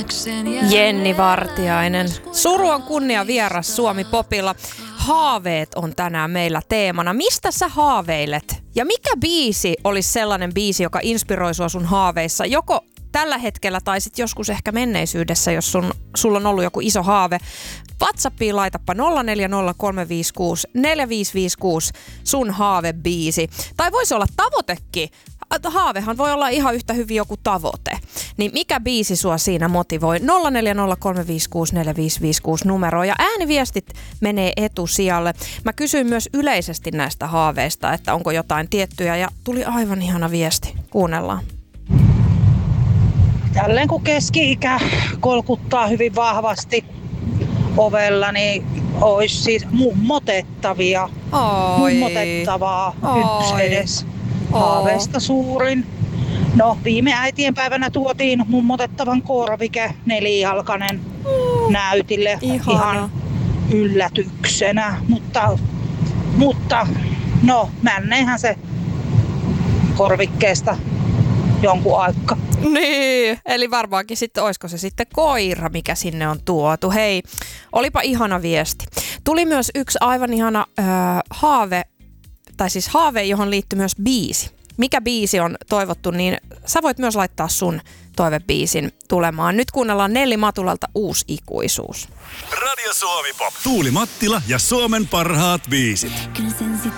Jenni Vartiainen. Suru on kunnia vieras Suomi Popilla. Haaveet on tänään meillä teemana. Mistä sä haaveilet? Ja mikä biisi olisi sellainen biisi, joka inspiroi sua sun haaveissa? Joko tällä hetkellä tai sitten joskus ehkä menneisyydessä, jos sulla on ollut joku iso haave. WhatsAppiin laitappa 0403564556 sun haavebiisi. Tai voisi olla tavoitekin. Haavehan voi olla ihan yhtä hyvin joku tavoite. Niin mikä biisi sua siinä motivoi? 0403564556 numeroa ja ääniviestit menee etusijalle. Mä kysyin myös yleisesti näistä haaveista, että onko jotain tiettyjä ja tuli aivan ihana viesti. Kuunnellaan. Tälleen kun keski-ikä kolkuttaa hyvin vahvasti ovella, niin olisi siis mummotettavia. Mummotettavaa yksi edes. Haaveista suurin. No, viime äitienpäivänä tuotiin mummotettavan korvike nelijalkainen näytille ihan yllätyksenä. Mutta no, männeihän se korvikkeesta jonkun aikaa. Niin, eli varmaankin sitten, olisiko se sitten koira, mikä sinne on tuotu. Hei, olipa ihana viesti. Tuli myös yksi aivan ihana haave, johon liittyy myös biisi. Mikä biisi on toivottu, niin sä voit myös laittaa sun toivebiisin tulemaan. Nyt kuunnellaan Nelli Matulalta Uusi ikuisuus. Radio Suomi Pop. Tuuli Mattila ja Suomen parhaat biisit. Kyllä sen sit